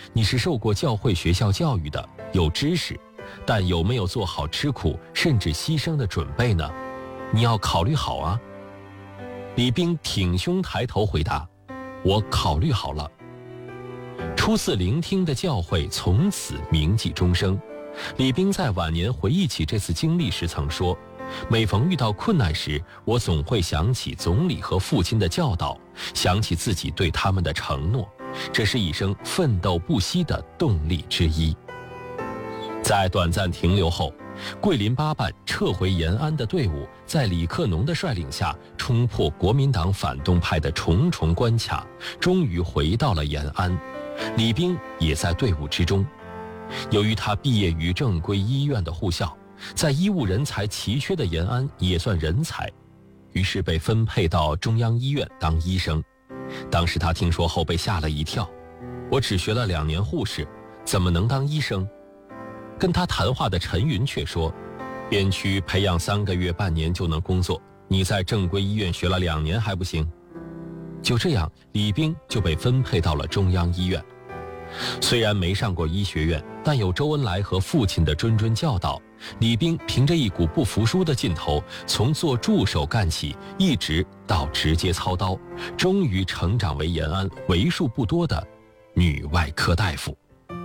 你是受过教会学校教育的，有知识，但有没有做好吃苦甚至牺牲的准备呢？你要考虑好啊。李冰挺胸抬头回答：我考虑好了。初次聆听的教诲从此铭记终生。李冰在晚年回忆起这次经历时曾说，每逢遇到困难时，我总会想起总理和父亲的教导，想起自己对他们的承诺，这是一生奋斗不息的动力之一。在短暂停留后，桂林八办撤回延安的队伍在李克农的率领下冲破国民党反动派的重重关卡，终于回到了延安。李冰也在队伍之中。由于他毕业于正规医院的护校，在医务人才奇缺的延安也算人才，于是被分配到中央医院当医生。当时他听说后被吓了一跳，我只学了2年护士，怎么能当医生？跟他谈话的陈云却说，边区培养3个月半年就能工作，你在正规医院学了2年还不行？就这样，李冰就被分配到了中央医院。虽然没上过医学院，但有周恩来和父亲的谆谆教导，李冰凭着一股不服输的劲头，从做助手干起，一直到直接操刀，终于成长为延安为数不多的女外科大夫。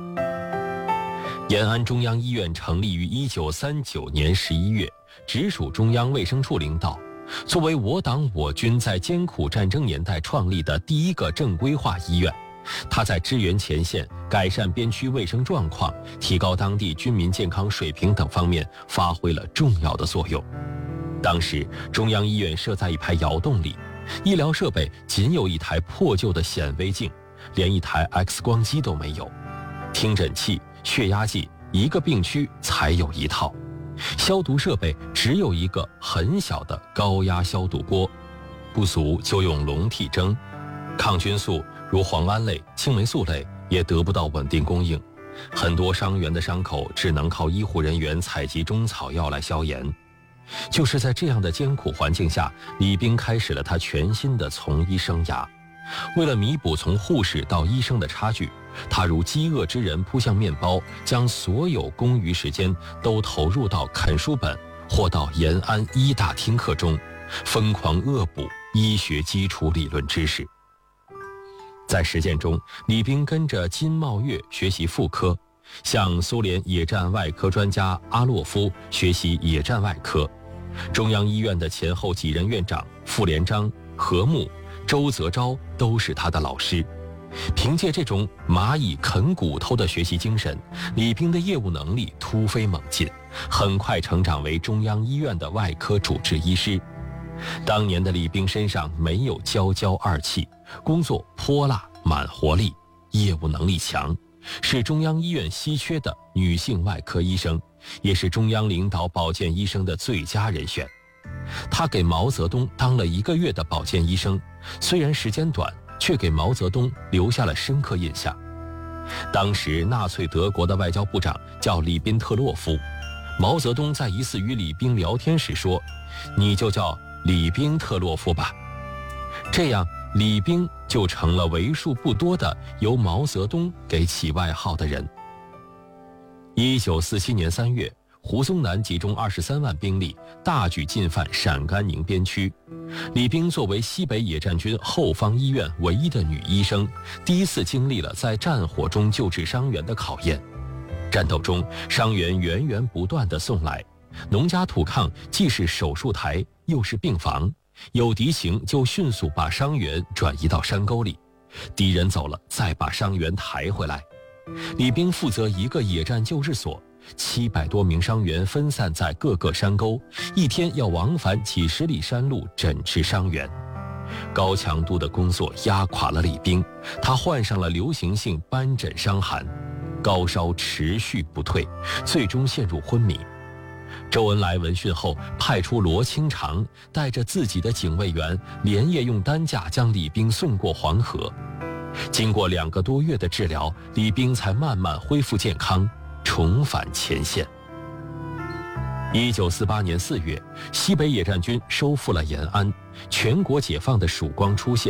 延安中央医院成立于1939年11月，直属中央卫生处领导。作为我党我军在艰苦战争年代创立的第一个正规化医院，它在支援前线、改善边区卫生状况、提高当地军民健康水平等方面发挥了重要的作用。当时中央医院设在一排窑洞里，医疗设备仅有一台破旧的显微镜，连一台 X 光机都没有，听诊器、血压计一个病区才有一套，消毒设备只有一个很小的高压消毒锅，不足就用笼屉蒸。抗菌素如磺胺类、青霉素类也得不到稳定供应，很多伤员的伤口只能靠医护人员采集中草药来消炎。就是在这样的艰苦环境下，李冰开始了他全新的从医生涯。为了弥补从护士到医生的差距，他如饥饿之人扑向面包，将所有空余时间都投入到啃书本或到延安医大听课中，疯狂恶补医学基础理论知识。在实践中，李冰跟着金茂月学习妇科，向苏联野战外科专家阿洛夫学习野战外科。中央医院的前后几任院长傅连璋、何牧、周泽昭都是他的老师。凭借这种蚂蚁啃骨头的学习精神，李冰的业务能力突飞猛进，很快成长为中央医院的外科主治医师。当年的李冰身上没有娇娇二气，工作泼辣满活力，业务能力强，是中央医院稀缺的女性外科医生，也是中央领导保健医生的最佳人选。他给毛泽东当了1个月的保健医生，虽然时间短，却给毛泽东留下了深刻印象。当时纳粹德国的外交部长叫里宾特洛夫，毛泽东在一次与李冰聊天时说，你就叫李宾特洛夫吧。这样李冰就成了为数不多的由毛泽东给起外号的人。1947年3月，胡宗南集中23万兵力，大举进犯陕甘宁边区。李冰作为西北野战军后方医院唯一的女医生，第一次经历了在战火中救治伤员的考验。战斗中，伤员源源不断地送来，农家土炕既是手术台，又是病房，有敌情就迅速把伤员转移到山沟里，敌人走了再把伤员抬回来。李冰负责一个野战救治所，700多名伤员分散在各个山沟，一天要往返几十里山路诊治伤员。高强度的工作压垮了李冰，他患上了流行性斑疹伤寒，高烧持续不退，最终陷入昏迷。周恩来闻讯后，派出罗清长带着自己的警卫员，连夜用担架将李冰送过黄河。经过2个多月的治疗，李冰才慢慢恢复健康，重返前线。1948年4月，西北野战军收复了延安，全国解放的曙光出现。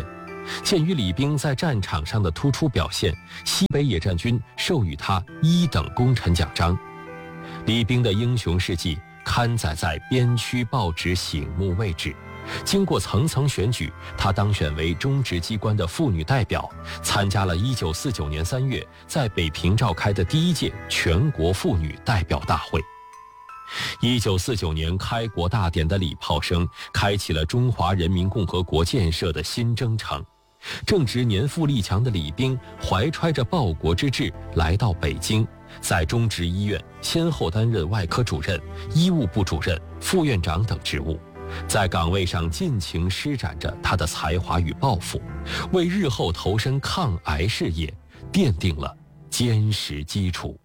鉴于李冰在战场上的突出表现，西北野战军授予他1等功臣奖章。李冰的英雄事迹刊载在边区报纸醒目位置。经过层层选举，他当选为中直机关的妇女代表，参加了1949年3月在北平召开的第1届全国妇女代表大会。1949年开国大典的礼炮声，开启了中华人民共和国建设的新征程。正值年富力强的李冰，怀揣着报国之志来到北京，在中直医院先后担任外科主任、医务部主任、副院长等职务，在岗位上尽情施展着他的才华与抱负，为日后投身抗癌事业奠定了坚实基础。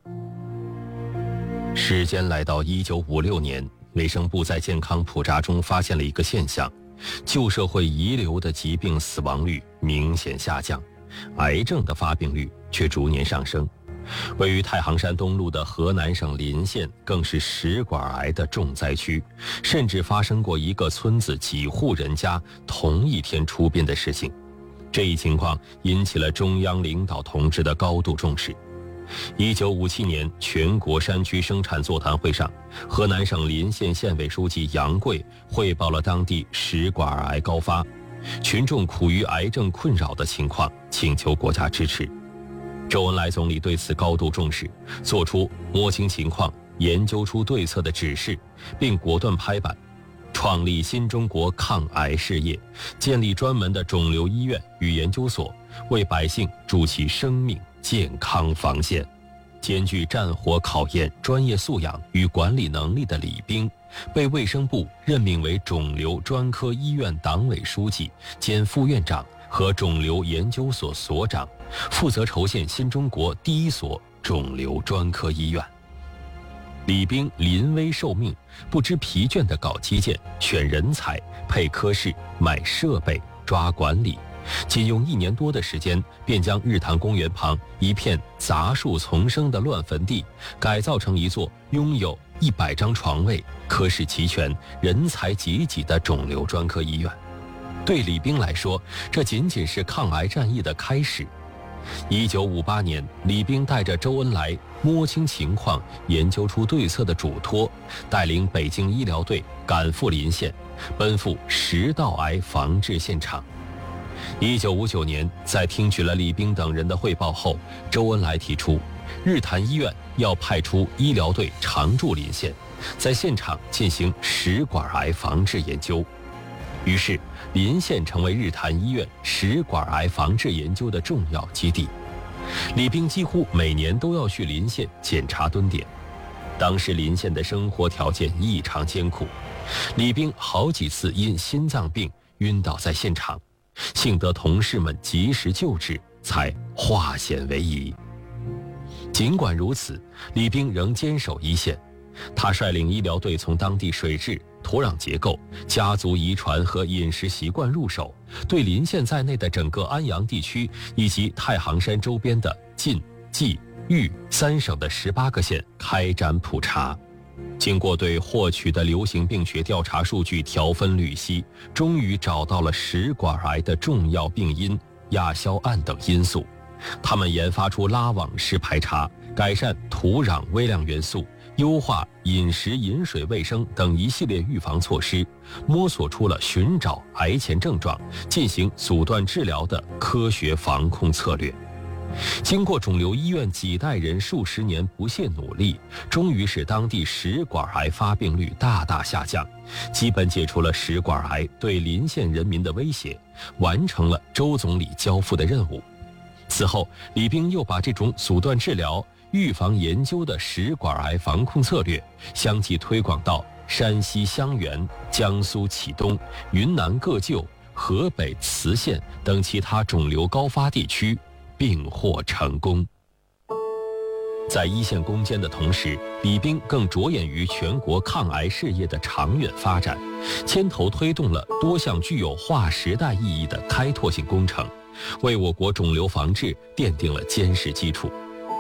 时间来到1956年，卫生部在健康普查中发现了一个现象：旧社会遗留的疾病死亡率明显下降，癌症的发病率却逐年上升。位于太行山东路的河南省临县更是食管癌的重灾区，甚至发生过一个村子几户人家同一天出殡的事情。这一情况引起了中央领导同志的高度重视。1957年全国山区生产座谈会上，河南省临县县委书记杨贵汇报了当地食管癌高发，群众苦于癌症困扰的情况，请求国家支持。周恩来总理对此高度重视，作出摸清情况、研究出对策的指示，并果断拍板，创立新中国抗癌事业，建立专门的肿瘤医院与研究所，为百姓筑起生命健康防线。兼具战火考验专业素养与管理能力的李冰，被卫生部任命为肿瘤专科医院党委书记兼副院长和肿瘤研究所所长，负责筹建新中国第1所肿瘤专科医院。李冰临危受命，不知疲倦地搞基建、选人才、配科室、买设备、抓管理，仅用1年多的时间，便将日坛公园旁一片杂树丛生的乱坟地改造成一座拥有100张床位、科室齐全、人才济济的肿瘤专科医院。对李冰来说，这仅仅是抗癌战役的开始。1958年，李冰带着周恩来摸清情况、研究出对策的嘱托，带领北京医疗队赶赴临县，奔赴食道癌防治现场。1959年，在听取了李冰等人的汇报后，周恩来提出，日坛医院要派出医疗队常驻临县，在现场进行食管癌防治研究。于是，临县成为日坛医院食管癌防治研究的重要基地。李冰几乎每年都要去临县检查蹲点。当时临县的生活条件异常艰苦，李冰好几次因心脏病晕倒在现场，幸得同事们及时救治，才化险为夷。尽管如此，李冰仍坚守一线。他率领医疗队从当地水质、土壤结构、家族遗传和饮食习惯入手，对临县在内的整个安阳地区以及太行山周边的晋、冀、豫3省的18个县开展普查。经过对获取的流行病学调查数据条分缕析，终于找到了食管癌的重要病因亚硝胺等因素。他们研发出拉网式排查、改善土壤微量元素、优化饮食饮水卫生等一系列预防措施，摸索出了寻找癌前症状、进行阻断治疗的科学防控策略。经过肿瘤医院几代人数十年不懈努力，终于使当地食管癌发病率大大下降，基本解除了食管癌对临县人民的威胁，完成了周总理交付的任务。此后，李冰又把这种阻断治疗、预防研究的食管癌防控策略相继推广到山西襄垣、江苏启东、云南个旧、河北磁县等其他肿瘤高发地区，并获成功。在一线攻坚的同时，李冰更着眼于全国抗癌事业的长远发展，牵头推动了多项具有划时代意义的开拓性工程，为我国肿瘤防治奠定了坚实基础。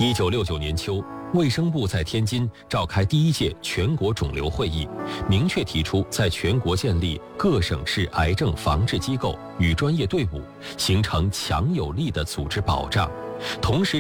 1969年秋，卫生部在天津召开第1届全国肿瘤会议，明确提出在全国建立各省市癌症防治机构与专业队伍，形成强有力的组织保障，同时